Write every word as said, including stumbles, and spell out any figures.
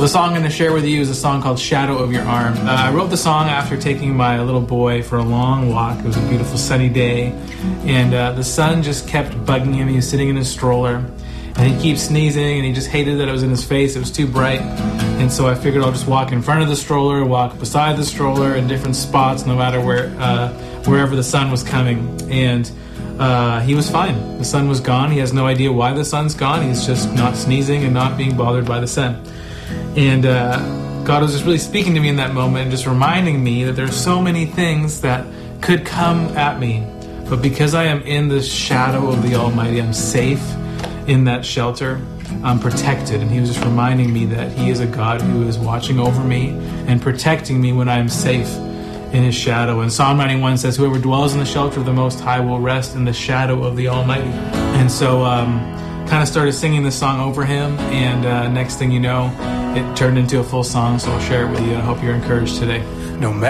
Well, the song I'm going to share with you is a song called Shadow of Your Arm. Uh, I wrote the song after taking my little boy for a long walk. It was a beautiful sunny day, and uh, the sun just kept bugging him. He was sitting in his stroller, and he keeps sneezing, and he just hated that it was in his face. It was too bright, and so I figured I'll just walk in front of the stroller, walk beside the stroller in different spots, no matter where, uh, wherever the sun was coming. And uh, he was fine. The sun was gone. He has no idea why the sun's gone. He's just not sneezing and not being bothered by the sun. And uh, God was just really speaking to me in that moment and just reminding me that there's so many things that could come at me. But because I am in the shadow of the Almighty, I'm safe in that shelter. I'm protected. And he was just reminding me that he is a God who is watching over me and protecting me when I am safe in his shadow. And Psalm ninety-one says, whoever dwells in the shelter of the Most High will rest in the shadow of the Almighty. And so um, kind of started singing this song over him. And uh, next thing you know, it turned into a full song. So I'll share it with you. I hope you're encouraged today. No matter